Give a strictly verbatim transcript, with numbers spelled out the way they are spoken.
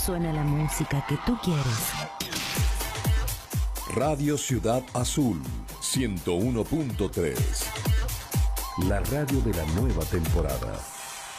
suena la música que tú quieres. Radio Ciudad Azul, ciento uno punto tres. La radio de la nueva temporada.